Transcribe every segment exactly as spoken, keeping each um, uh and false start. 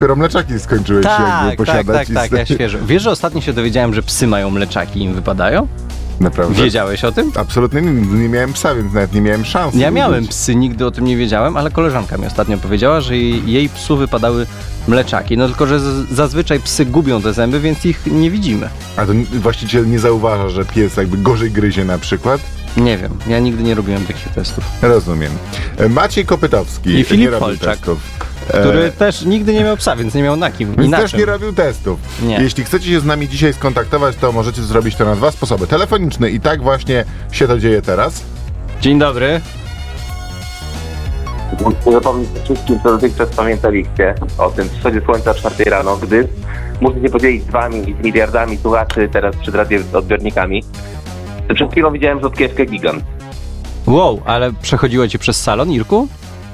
Dopiero mleczaki skończyłeś Tak, jakby tak, posiadać. tak, tak, ja świeżo. Wiesz, że ostatnio się dowiedziałem, że psy mają mleczaki i im wypadają? Naprawdę? Wiedziałeś o tym? Absolutnie nie, nie miałem psa, więc nawet nie miałem szansy. Ja miałem wiedzieć. psy, nigdy o tym nie wiedziałem, ale koleżanka mi ostatnio powiedziała, że jej, jej psu wypadały mleczaki. No tylko, że z, zazwyczaj psy gubią te zęby, więc ich nie widzimy. A to właściciel nie zauważa, że pies jakby gorzej gryzie na przykład? Nie wiem, ja nigdy nie robiłem takich testów. Rozumiem. Maciej Kopytowski. I Filip nie robił Polczak, testów. Który E, też nigdy nie miał psa, więc nie miał na kim. Więc I na też czym. nie robił testów. Nie. Jeśli chcecie się z nami dzisiaj skontaktować, to możecie zrobić to na dwa sposoby. Telefoniczny i tak właśnie się to dzieje teraz. Dzień dobry. Muszę zapomnieć wszystkim, co dotychczas pamiętaliście o tym wschodzie słońca o czwartej rano, gdy muszę się podzielić z wami i z miliardami słuchaczy teraz przed radioodbiornikami. Przed chwilą widziałem rzodkiewkę gigant. Wow, ale przechodziło ci przez salon, Irku?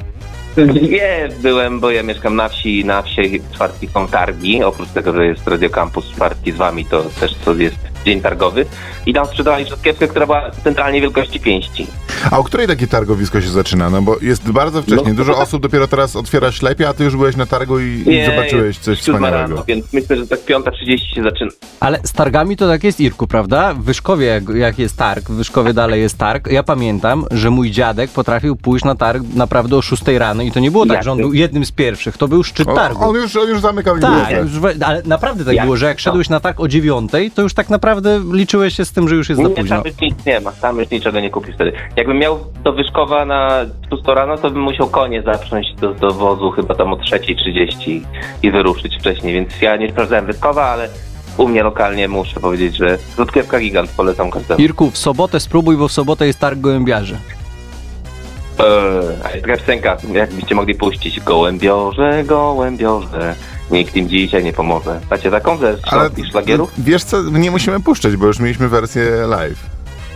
Nie, byłem, bo ja mieszkam na wsi i na wsi w czwartki są targi. Oprócz tego, że jest Radio Campus w czwartki z wami, to też to jest dzień targowy. I tam sprzedawali rzodkiewkę, która była centralnie wielkości pięści. A o której takie targowisko się zaczyna? No bo jest bardzo wcześnie. No, Dużo to tak- osób dopiero teraz otwiera ślepie, a ty już byłeś na targu i, i Nie, zobaczyłeś coś jest siódma wspaniałego. rano, więc myślę, że tak piąta trzydzieści się zaczyna. Ale z targami to tak jest, Irku, prawda? W Wyszkowie, jak, jak jest targ, w Wyszkowie dalej jest targ. Ja pamiętam, że mój dziadek potrafił pójść na targ naprawdę o szóstej rano i to nie było tak, Jak że on ty? był jednym z pierwszych, to był szczyt O, targu. on, już, on już zamykał Tak, imprezę. już, we- ale naprawdę tak Jak było, że jak to? szedłeś na targ o dziewiątej, to już tak naprawdę liczyłeś się z tym, że już jest za Nie, późno. tam już nic nie ma, tam już niczego nie kupisz wtedy. Jakbym miał do Wyszkowa na szóstą rano, to bym musiał konie zaprząść do, do wozu chyba tam o trzeciej trzydzieści i wyruszyć wcześniej, więc ja nie sprawdzałem Wyszkowa, ale u mnie lokalnie muszę powiedzieć, że rzodkiewka gigant polecam każdemu. Irku, w sobotę spróbuj, bo w sobotę jest targ gołębiarzy. Eee, a jest taka piosenka, jakbyście mogli puścić. Gołębiorze, gołębiorze, nikt im dzisiaj nie pomoże. Macie taką ze Ale śląskich szlagierów? wiesz co, nie musimy puszczać, bo już mieliśmy wersję live.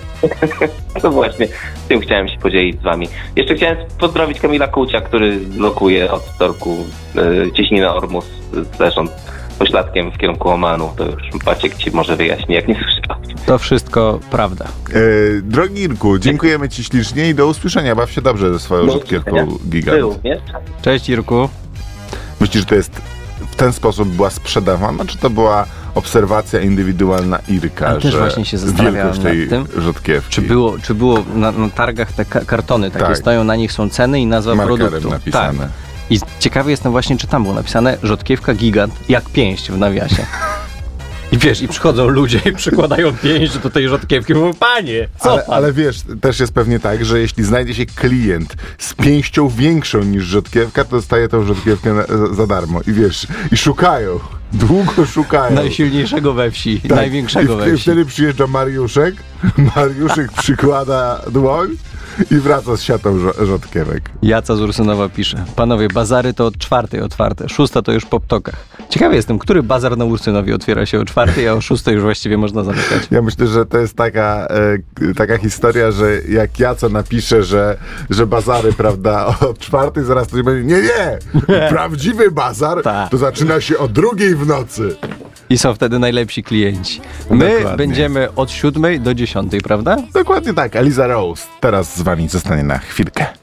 To właśnie, tym chciałem się podzielić z wami. Jeszcze chciałem pozdrowić Kamila Kucia, który blokuje od wtorku e, cieśninę Ormus, zerząd pośladkiem w kierunku Omanu. To już Maciek ci może wyjaśni, jak nie słyszał. To wszystko prawda. E, drogi Irku, dziękujemy ci ślicznie i do usłyszenia. Baw się dobrze ze swoją Do rzodkiewką usłyszenia. gigant. Był, nie? Cześć, Irku. Myślisz, że to jest w ten sposób była sprzedawana, czy to była obserwacja indywidualna Irka, Ja też że właśnie się zastanawiałem wielkość nad tej tym, rzodkiewki? Czy było, czy było na, na targach te ka- kartony takie Tak. stoją, na nich są ceny i nazwa markerem produktu. napisane. Tak. I ciekawy jestem właśnie, czy tam było napisane rzodkiewka gigant, jak pięść w nawiasie. I wiesz, i przychodzą ludzie i przykładają pięść do tej rzodkiewki. Mówią, panie, co Ale, pan? ale wiesz, też jest pewnie tak, że jeśli znajdzie się klient z pięścią większą niż rzodkiewka, to dostaje tą rzodkiewkę na, za, za darmo. I wiesz, i szukają. Długo szukają. Najsilniejszego we wsi, Tak. największego I, we I wsi. wtedy przyjeżdża Mariuszek, Mariuszek przykłada dłoń i wraca z siatą żo- rzodkiewek. Jaca z Ursynowa pisze. Panowie, bazary to od czwartej otwarte, szósta to już po ptokach. Ciekawy jestem, który bazar na Ursynowie otwiera się o czwartej, a o szóstej już właściwie można zamykać. Ja myślę, że to jest taka, e, taka historia, że jak Jaca napisze, że, że bazary, prawda, o czwartej zaraz ktoś będzie, nie, nie, prawdziwy bazar Tak. to zaczyna się o drugiej w nocy. I są wtedy najlepsi klienci. My Dokładnie. będziemy od siódmej do dziesiątej, prawda? Dokładnie tak, Eliza Rose teraz z wami zostanie na chwilkę.